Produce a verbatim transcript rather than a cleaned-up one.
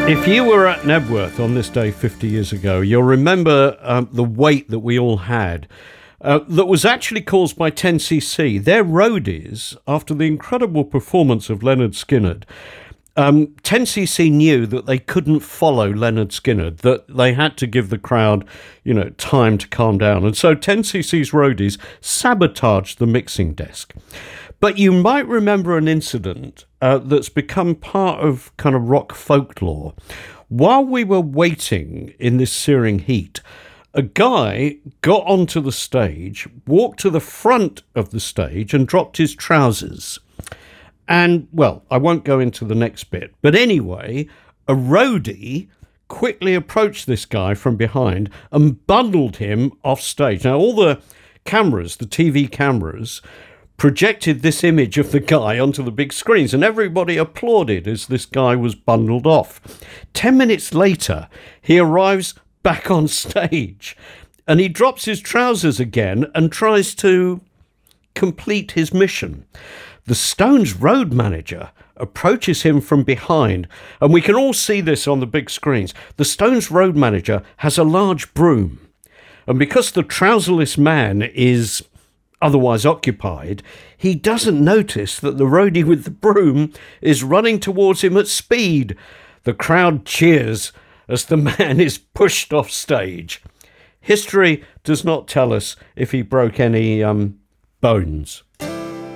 If you were at Knebworth on this day fifty years ago, you'll remember um, the wait that we all had uh, that was actually caused by ten C C. Their roadies, after the incredible performance of Lynyrd Skynyrd, um, ten C C knew that they couldn't follow Lynyrd Skynyrd, that they had to give the crowd, you know, time to calm down. And so ten C C's roadies sabotaged the mixing desk. But you might remember an incident uh, that's become part of kind of rock folklore. While we were waiting in this searing heat, a guy got onto the stage, walked to the front of the stage and dropped his trousers. And, well, I won't go into the next bit. But anyway, a roadie quickly approached this guy from behind and bundled him off stage. Now, all the cameras, the T V cameras, projected this image of the guy onto the big screens, and everybody applauded as this guy was bundled off. Ten minutes later, he arrives back on stage, and he drops his trousers again and tries to complete his mission. The Stones road manager approaches him from behind, and we can all see this on the big screens. The Stones road manager has a large broom, and because the trouserless man is otherwise occupied, he doesn't notice that the roadie with the broom is running towards him at speed. The crowd cheers as the man is pushed off stage. History does not tell us if he broke any um, bones.